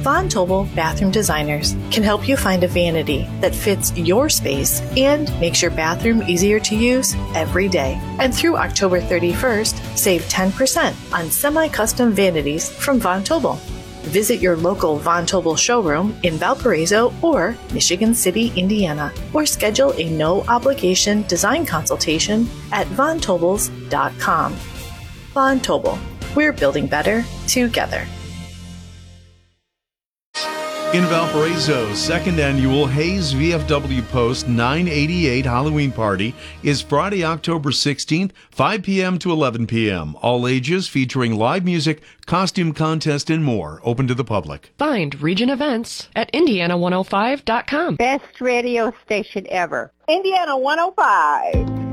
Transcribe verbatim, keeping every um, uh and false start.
Von Tobel Bathroom Designers can help you find a vanity that fits your space and makes your bathroom easier to use every day. And through October thirty-first, save ten percent on semi-custom vanities from Von Tobel. Visit your local Von Tobel showroom in Valparaiso or Michigan City, Indiana, or schedule a no-obligation design consultation at von tobels dot com. Von Tobel. We're building better together. In Valparaiso, second annual Hayes V F W Post nine eighty-eight Halloween Party is Friday, October sixteenth, five p.m. to eleven p.m. All ages, featuring live music, costume contest, and more. Open to the public. Find Region Events at Indiana one oh five dot com. Best radio station ever. Indiana one oh five.